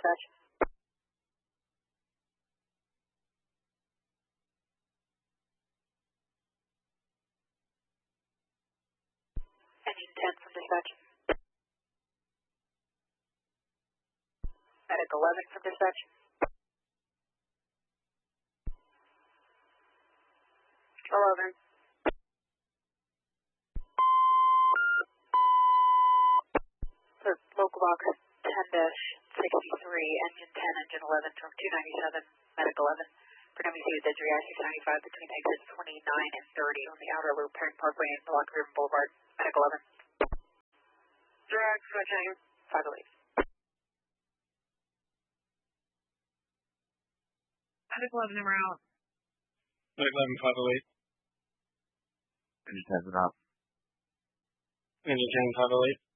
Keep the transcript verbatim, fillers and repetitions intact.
dispatch. Engine ten from dispatch. Medic eleven from dispatch. eleven. So local box ten dash sixty-three, engine ten, engine eleven from two ninety-seven, medic eleven. For W C with Desiree six ninety-five between exits twenty-nine and thirty on the outer loop, Herring Parkway and Block River Boulevard, medic eleven. Drag switching. five oh eight. Medic eleven, number out. Medic eleven, five oh eight. Engine ten, up. Engine ten, five oh eight.